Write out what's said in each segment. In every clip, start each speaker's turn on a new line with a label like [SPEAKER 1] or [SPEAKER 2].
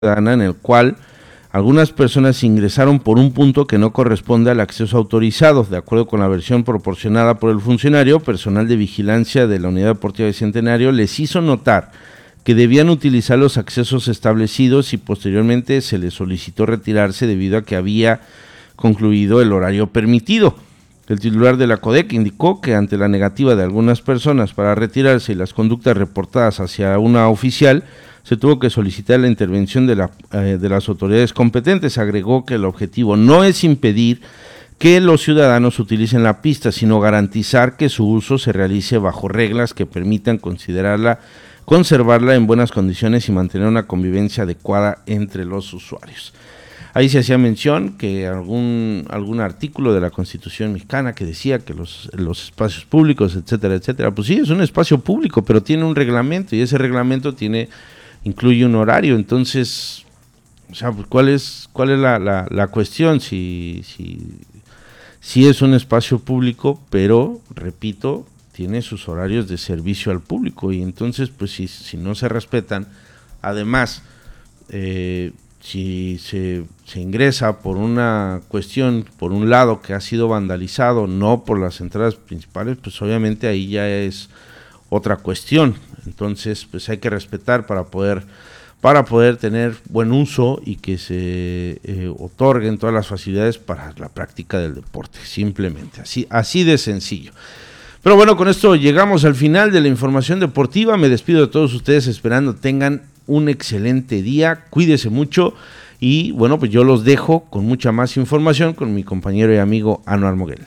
[SPEAKER 1] ciudadana en el cual algunas personas ingresaron por un punto que no corresponde al acceso autorizado. De acuerdo con la versión proporcionada por el funcionario, personal de vigilancia de la Unidad Deportiva Bicentenario les hizo notar que debían utilizar los accesos establecidos y posteriormente se les solicitó retirarse debido a que había concluido el horario permitido. El titular de la CODEC indicó que ante la negativa de algunas personas para retirarse y las conductas reportadas hacia una oficial, se tuvo que solicitar la intervención de las autoridades competentes. Agregó que el objetivo no es impedir que los ciudadanos utilicen la pista, sino garantizar que su uso se realice bajo reglas que permitan conservarla en buenas condiciones y mantener una convivencia adecuada entre los usuarios. Ahí se hacía mención que algún artículo de la Constitución mexicana que decía que los espacios públicos, etcétera, pues sí, es un espacio público, pero tiene un reglamento y ese reglamento incluye un horario. Entonces, o sea, ¿cuál es la cuestión? Si es un espacio público, pero, repito, tiene sus horarios de servicio al público, y entonces, pues si no se respetan, además, si se ingresa por una cuestión, por un lado que ha sido vandalizado, no por las entradas principales, pues obviamente ahí ya es otra cuestión. Entonces, pues hay que respetar para poder tener buen uso y que se otorguen todas las facilidades para la práctica del deporte, simplemente, así de sencillo. Pero bueno, con esto llegamos al final de la información deportiva. Me despido de todos ustedes esperando tengan un excelente día, cuídese mucho y bueno, pues yo los dejo con mucha más información con mi compañero y amigo Anuar Moguel.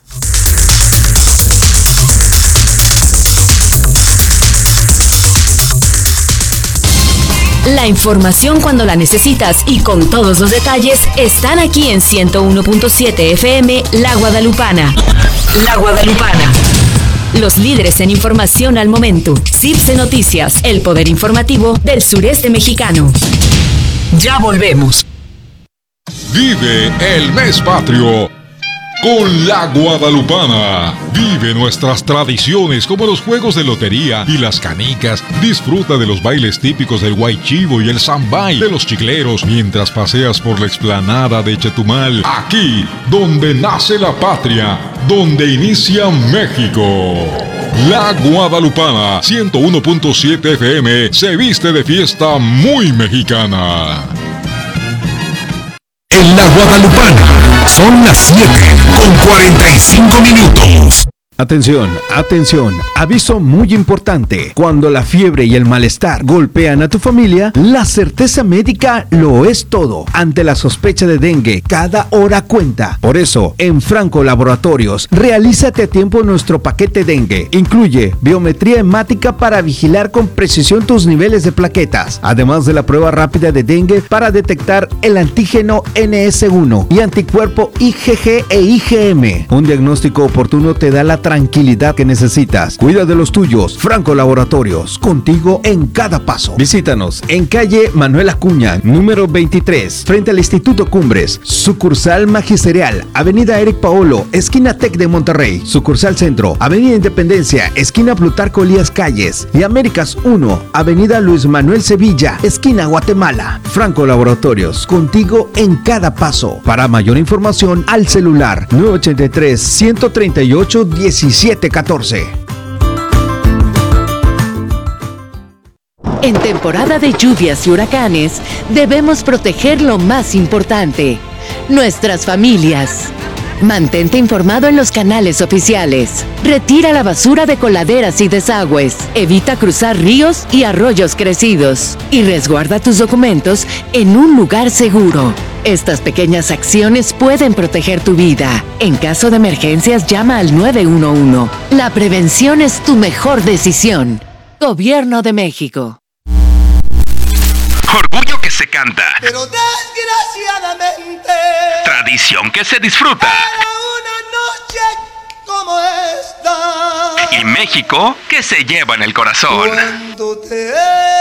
[SPEAKER 2] La información cuando la necesitas y con todos los detalles están aquí en 101.7 FM La Guadalupana. La Guadalupana. Los líderes en información al momento. CIPSE Noticias, el poder informativo del sureste mexicano. Ya volvemos.
[SPEAKER 3] Vive el mes patrio con La Guadalupana. Vive nuestras tradiciones como los juegos de lotería y las canicas. Disfruta de los bailes típicos del Guaychivo y el Zambay, de los chicleros, mientras paseas por la explanada de Chetumal. Aquí, donde nace la patria, donde inicia México. La Guadalupana, 101.7 FM, se viste de fiesta muy mexicana.
[SPEAKER 4] En La Guadalupana son las 7:45. Atención, aviso muy importante. Cuando la fiebre y el malestar golpean a tu familia, la certeza médica lo es todo. Ante la sospecha de dengue, cada hora cuenta. Por eso, en Franco Laboratorios, realízate a tiempo nuestro paquete dengue. Incluye biometría hemática para vigilar con precisión tus niveles de plaquetas, además de la prueba rápida de dengue para detectar el antígeno NS1 y anticuerpo IgG e IgM. Un diagnóstico oportuno te da la tranquilidad que necesitas. Cuida de los tuyos. Franco Laboratorios, contigo en cada paso. Visítanos en calle Manuel Acuña, número 23, frente al Instituto Cumbres. Sucursal Magisterial, avenida Eric Paolo, esquina Tec de Monterrey. Sucursal Centro, avenida Independencia, esquina Plutarco Elías Calles. Y Américas 1, avenida Luis Manuel Sevilla, esquina Guatemala. Franco Laboratorios, contigo en cada paso. Para mayor información, al celular 983-138-1714.
[SPEAKER 2] En temporada de lluvias y huracanes, debemos proteger lo más importante, nuestras familias. Mantente informado en los canales oficiales. Retira la basura de coladeras y desagües. Evita cruzar ríos y arroyos crecidos. Y resguarda tus documentos en un lugar seguro. Estas pequeñas acciones pueden proteger tu vida. En caso de emergencias, llama al 911. La prevención es tu mejor decisión. Gobierno de México.
[SPEAKER 5] Orgullo que se canta.
[SPEAKER 6] Pero desgraciadamente,
[SPEAKER 5] tradición que se disfruta.
[SPEAKER 6] Para una noche como esta.
[SPEAKER 5] Y México que se lleva en el corazón.
[SPEAKER 6] Cuando te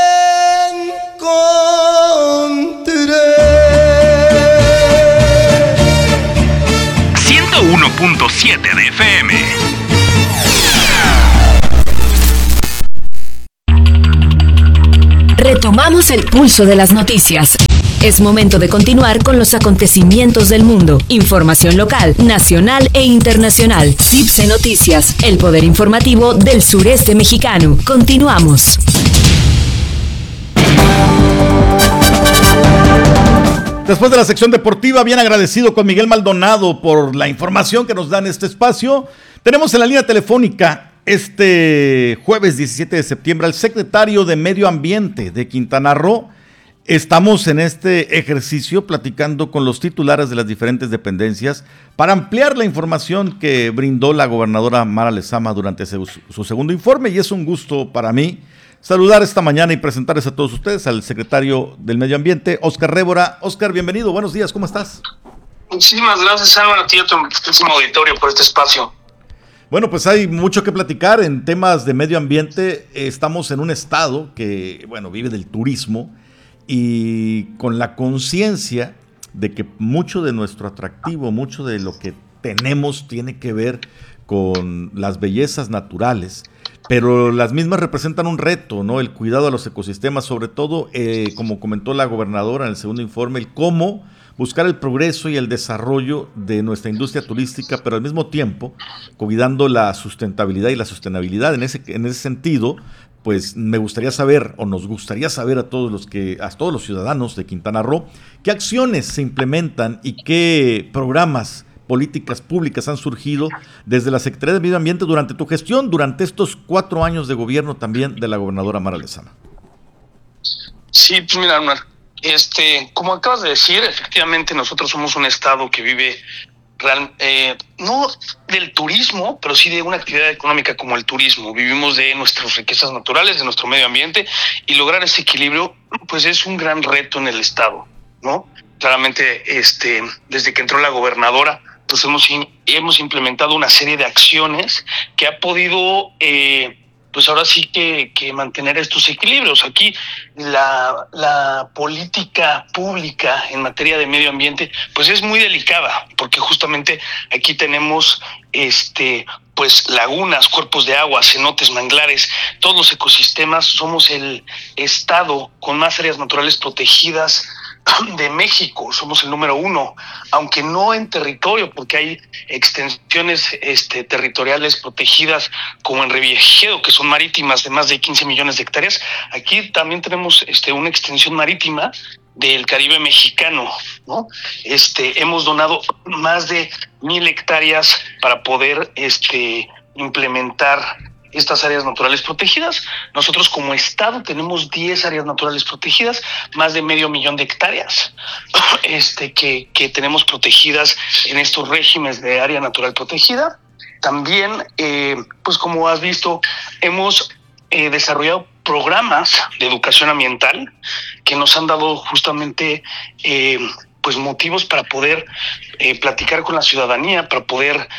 [SPEAKER 6] encontré.
[SPEAKER 5] 101.7 de FM.
[SPEAKER 2] Retomamos
[SPEAKER 7] Tomamos el pulso de las noticias. Es momento de continuar con los acontecimientos del mundo. Información local, nacional e internacional. CIPSE Noticias, el poder informativo del sureste mexicano. Continuamos.
[SPEAKER 8] Después de la sección deportiva, bien agradecido con Miguel Maldonado por la información que nos da en este espacio. Tenemos en la línea telefónica este jueves 17 de septiembre al secretario de Medio Ambiente de Quintana Roo. Estamos en este ejercicio platicando con los titulares de las diferentes dependencias para ampliar la información que brindó la gobernadora Mara Lezama durante su segundo informe, y es un gusto para mí saludar esta mañana y presentarles a todos ustedes al secretario del Medio Ambiente, Óscar Révora. Óscar, bienvenido, buenos días, ¿cómo estás?
[SPEAKER 9] Muchísimas gracias, Álvaro, a ti y a tu extensísimo auditorio por este espacio.
[SPEAKER 8] Bueno, pues hay mucho que platicar en temas de medio ambiente. Estamos en un estado que, bueno, vive del turismo, y con la conciencia de que mucho de nuestro atractivo, mucho de lo que tenemos tiene que ver con las bellezas naturales, pero las mismas representan un reto, ¿no? El cuidado a los ecosistemas, sobre todo, como comentó la gobernadora en el segundo informe, el cómo buscar el progreso y el desarrollo de nuestra industria turística, pero al mismo tiempo cuidando la sustentabilidad y la sostenibilidad. En ese sentido, pues me gustaría saber, o nos gustaría saber a todos los ciudadanos de Quintana Roo, qué acciones se implementan y qué programas, políticas públicas han surgido desde la Secretaría de Medio Ambiente durante tu gestión, durante estos 4 años de gobierno también de la gobernadora Mara Lezama.
[SPEAKER 9] Sí, pues mira, Omar, como acabas de decir, efectivamente nosotros somos un estado que vive no del turismo, pero sí de una actividad económica como el turismo. Vivimos de nuestras riquezas naturales, de nuestro medio ambiente, y lograr ese equilibrio pues es un gran reto en el estado, ¿no? Claramente desde que entró la gobernadora pues hemos implementado una serie de acciones que ha podido pues ahora sí que mantener estos equilibrios. Aquí la política pública en materia de medio ambiente pues es muy delicada, porque justamente aquí tenemos pues lagunas, cuerpos de agua, cenotes, manglares, todos los ecosistemas. Somos el estado con más áreas naturales protegidas de México, somos el número 1, aunque no en territorio, porque hay extensiones territoriales protegidas como en Revillagigedo, que son marítimas de más de 15 millones de hectáreas. Aquí también tenemos una extensión marítima del Caribe mexicano, ¿no? Hemos donado más de 1,000 hectáreas para poder implementar estas áreas naturales protegidas. Nosotros como estado tenemos 10 áreas naturales protegidas, más de 500,000 de hectáreas que tenemos protegidas en estos regímenes de área natural protegida. También, pues como has visto, hemos desarrollado programas de educación ambiental que nos han dado justamente pues motivos para poder platicar con la ciudadanía, para poder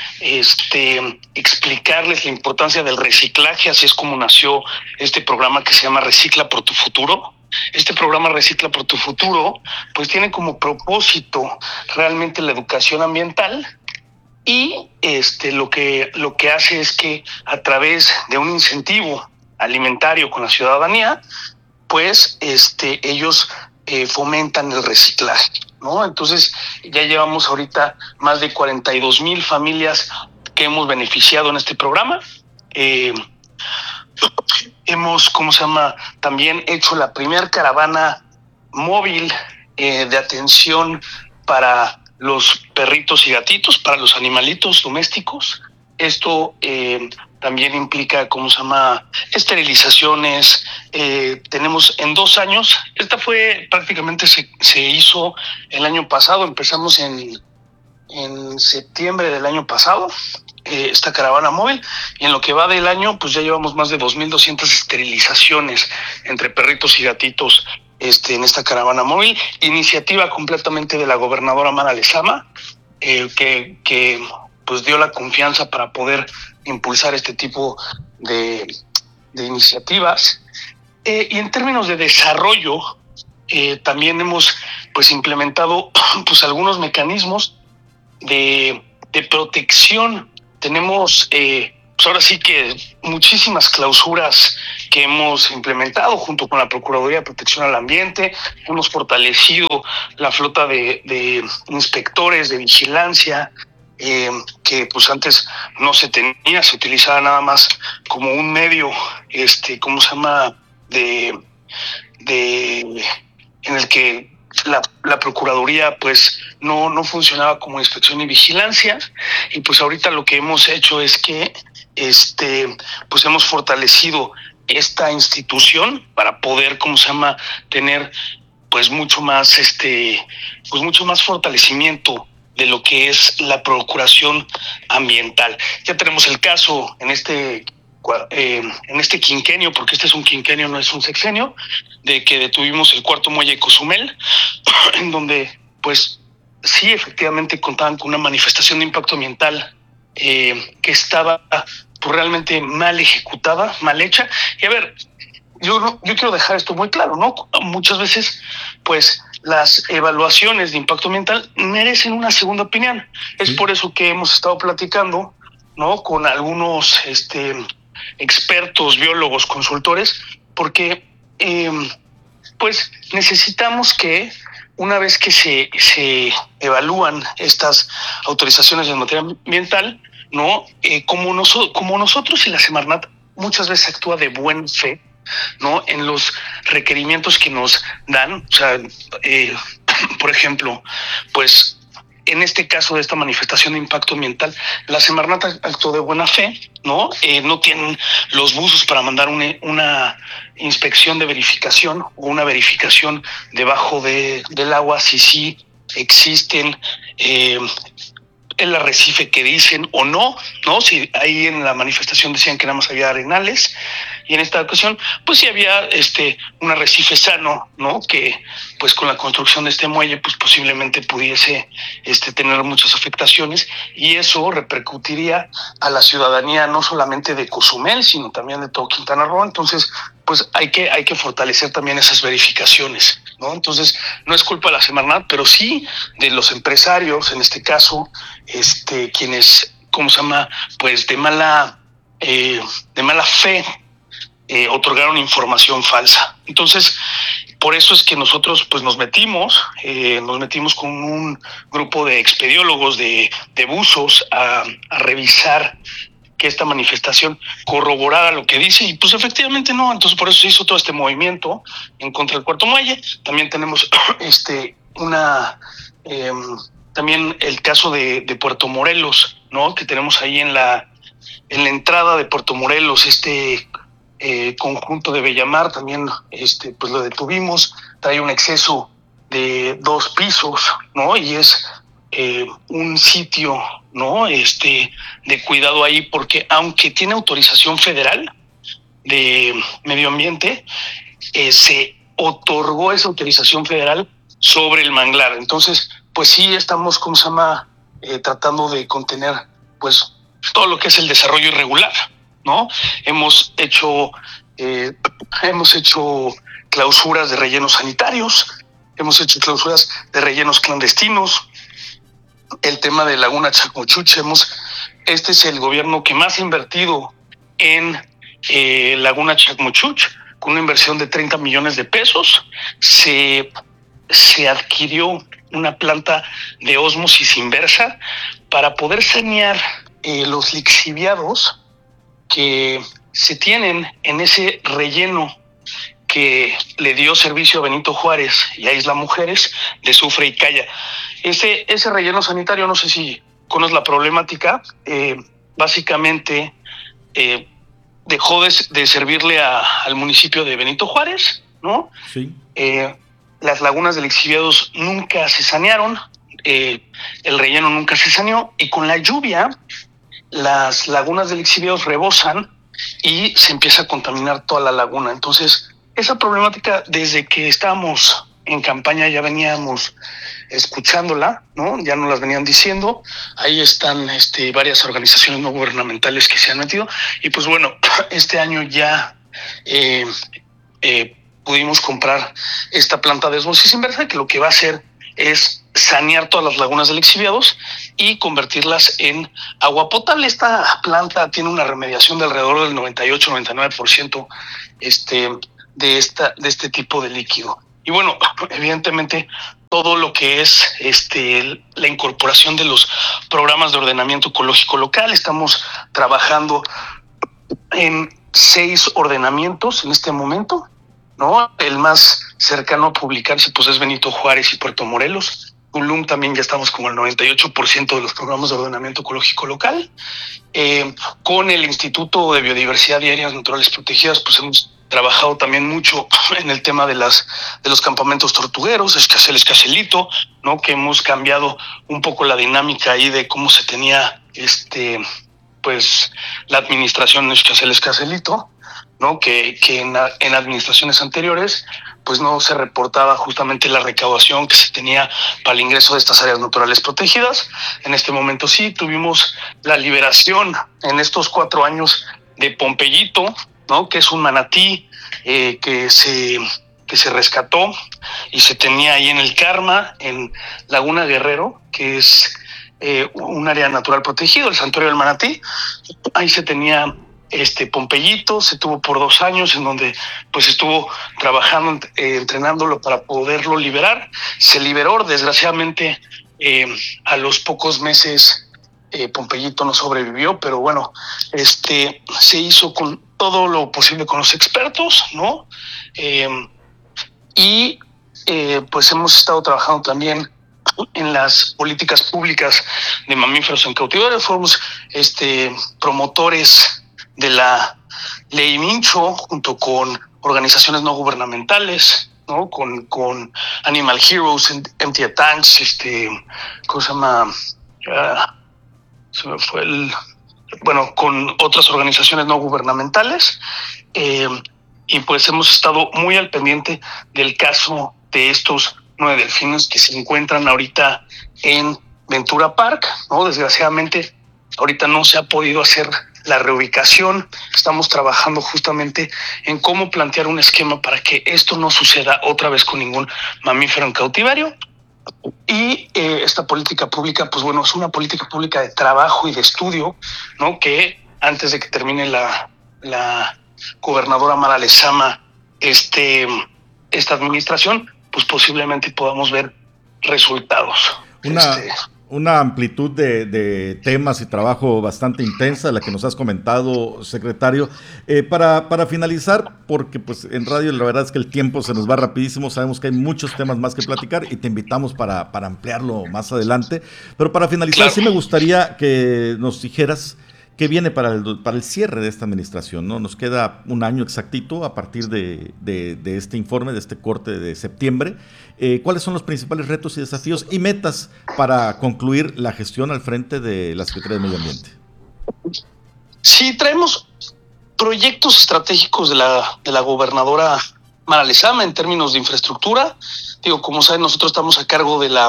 [SPEAKER 9] explicarles la importancia del reciclaje. Así es como nació este programa que se llama Recicla por tu Futuro. Este programa Recicla por tu Futuro pues tiene como propósito realmente la educación ambiental, y lo que hace es que a través de un incentivo alimentario con la ciudadanía pues ellos fomentan el reciclaje, ¿no? Entonces ya llevamos ahorita más de 42,000 familias que hemos beneficiado en este programa. Hemos, también hecho la primer caravana móvil de atención para los perritos y gatitos, para los animalitos domésticos. Esto también implica, esterilizaciones. Tenemos en 2 años, esta fue prácticamente se hizo el año pasado, empezamos en septiembre del año pasado, esta caravana móvil, y en lo que va del año, pues ya llevamos más de 2,200 esterilizaciones entre perritos y gatitos en esta caravana móvil, iniciativa completamente de la gobernadora Mara Lezama, que pues dio la confianza para poder impulsar este tipo de iniciativas. Y en términos de desarrollo, también hemos pues implementado pues algunos mecanismos de protección. Tenemos pues ahora sí que muchísimas clausuras que hemos implementado junto con la Procuraduría de Protección al Ambiente. Hemos fortalecido la flota de inspectores de vigilancia, que pues antes no se tenía, se utilizaba nada más como un medio, ¿cómo se llama? En el que la Procuraduría pues no funcionaba como inspección y vigilancia. Y pues ahorita lo que hemos hecho es que pues hemos fortalecido esta institución para poder, ¿cómo se llama?, tener pues mucho más mucho más fortalecimiento de lo que es la procuración ambiental. Ya tenemos el caso en este quinquenio, porque este es un quinquenio, no es un sexenio, de que detuvimos el cuarto muelle de Cozumel, en donde pues sí, efectivamente contaban con una manifestación de impacto ambiental que estaba pues realmente mal ejecutada, mal hecha. Y a ver, yo quiero dejar esto muy claro, ¿no? Muchas veces pues las evaluaciones de impacto ambiental merecen una segunda opinión. Es por eso que hemos estado platicando, ¿no?, con algunos expertos, biólogos, consultores, porque pues necesitamos que una vez que se evalúan estas autorizaciones en materia ambiental, ¿no?, como nosotros y la Semarnat muchas veces actúa de buena fe, ¿no?, en los requerimientos que nos dan. O sea, por ejemplo, pues en este caso de esta manifestación de impacto ambiental, la Semarnat actuó de buena fe, ¿no? No tienen los buzos para mandar una inspección de verificación o una verificación debajo del agua si sí existen el arrecife que dicen o no, si ahí en la manifestación decían que nada más había arenales, y en esta ocasión pues sí había un arrecife sano, ¿no?, que pues con la construcción de este muelle pues posiblemente pudiese tener muchas afectaciones, y eso repercutiría a la ciudadanía no solamente de Cozumel, sino también de todo Quintana Roo. Entonces pues hay que fortalecer también esas verificaciones, ¿no? Entonces no es culpa de la Semarnat, pero sí de los empresarios, en este caso, quienes, ¿cómo se llama?, pues de mala fe otorgaron información falsa. Entonces, por eso es que nosotros pues nos metimos con un grupo de expediólogos, de buzos, a revisar que esta manifestación corroborara lo que dice, y pues efectivamente no. Entonces por eso se hizo todo este movimiento en contra del cuarto muelle. También tenemos también el caso de Puerto Morelos, ¿no?, que tenemos ahí en la entrada de Puerto Morelos, conjunto de Bellamar, también pues lo detuvimos. Trae un exceso de 2 pisos, ¿no?, y es un sitio, ¿no?, de cuidado ahí, porque aunque tiene autorización federal de medio ambiente, se otorgó esa autorización federal sobre el manglar. Entonces pues sí estamos, ¿cómo se llama?, tratando de contener pues todo lo que es el desarrollo irregular, ¿no? Hemos hecho clausuras de rellenos sanitarios, hemos hecho clausuras de rellenos clandestinos. El tema de Laguna Chacmochuch, este es el gobierno que más ha invertido en Laguna Chacmochuch, con una inversión de 30 millones de pesos. Se adquirió una planta de ósmosis inversa para poder sanear los lixiviados que se tienen en ese relleno que le dio servicio a Benito Juárez y a Isla Mujeres de Zufre y Caya. Ese relleno sanitario, no sé si conoces la problemática, básicamente dejó de servirle al municipio de Benito Juárez, ¿no?
[SPEAKER 8] Sí.
[SPEAKER 9] Las lagunas de lixiviados nunca se sanearon, el relleno nunca se saneó, y con la lluvia las lagunas de lixiviados rebosan y se empieza a contaminar toda la laguna. Entonces esa problemática, desde que estábamos en campaña ya veníamos escuchándola, ¿no? Ya nos las venían diciendo. Ahí están varias organizaciones no gubernamentales que se han metido, y pues bueno, este año ya pudimos comprar esta planta de osmosis inversa, que lo que va a hacer es sanear todas las lagunas del Exhibiados y convertirlas en agua potable. Esta planta tiene una remediación de alrededor del 98-99% de este tipo de líquido. Y bueno, evidentemente todo lo que es la incorporación de los programas de ordenamiento ecológico local. Estamos trabajando en 6 ordenamientos en este momento, ¿no? El más cercano a publicarse pues es Benito Juárez y Puerto Morelos. Tulum también ya estamos como el 98% de los programas de ordenamiento ecológico local. Con el Instituto de Biodiversidad y Áreas Naturales Protegidas pues hemos trabajado también mucho en el tema de los campamentos tortugueros, Escaselito, ¿no? Que hemos cambiado un poco la dinámica ahí de cómo se tenía pues la administración en Escaselito, ¿no? Que en administraciones anteriores pues no se reportaba justamente la recaudación que se tenía para el ingreso de estas áreas naturales protegidas. En este momento sí tuvimos la liberación en estos 4 años de Pompeyito, ¿no? Que es un manatí que se rescató y se tenía ahí en el Carma, en Laguna Guerrero, que es un área natural protegido, el Santuario del Manatí. Ahí se tenía Pompeyito, se tuvo por 2 años, en donde pues estuvo trabajando, entrenándolo para poderlo liberar. Se liberó, desgraciadamente a los pocos meses Pompeyito no sobrevivió, pero bueno, se hizo con todo lo posible con los expertos, ¿no? Pues hemos estado trabajando también en las políticas públicas de mamíferos en cautiverio. Fuimos promotores de la ley Mincho junto con organizaciones no gubernamentales, ¿no? Con Animal Heroes, Empty a Tanks, ¿cómo se llama? Se me fue con otras organizaciones no gubernamentales, y pues hemos estado muy al pendiente del caso de estos 9 delfines que se encuentran ahorita en Ventura Park, ¿no? Desgraciadamente ahorita no se ha podido hacer la reubicación. Estamos trabajando justamente en cómo plantear un esquema para que esto no suceda otra vez con ningún mamífero en cautiverio. Y esta política pública, pues bueno, es una política pública de trabajo y de estudio, ¿no? Que antes de que termine la gobernadora Mara Lezama esta administración, pues posiblemente podamos ver resultados.
[SPEAKER 8] Una amplitud de temas y trabajo bastante intensa, la que nos has comentado, secretario. Para finalizar, porque pues en radio la verdad es que el tiempo se nos va rapidísimo, sabemos que hay muchos temas más que platicar y te invitamos para ampliarlo más adelante, pero para finalizar, claro, sí me gustaría que nos dijeras qué viene para el cierre de esta administración, ¿no? Nos queda 1 año exactito a partir de este informe, de este corte de septiembre. ¿Cuáles son los principales retos y desafíos y metas para concluir la gestión al frente de la Secretaría de Medio Ambiente?
[SPEAKER 9] Sí, traemos proyectos estratégicos de la gobernadora Mara Lezama en términos de infraestructura. Como saben, nosotros estamos a cargo de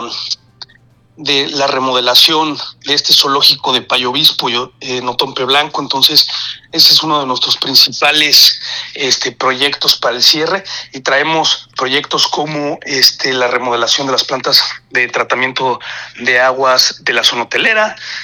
[SPEAKER 9] la remodelación de este zoológico de Payo Obispo, Notompe Blanco. Entonces ese es uno de nuestros principales proyectos para el cierre, y traemos proyectos como la remodelación de las plantas de tratamiento de aguas de la zona hotelera,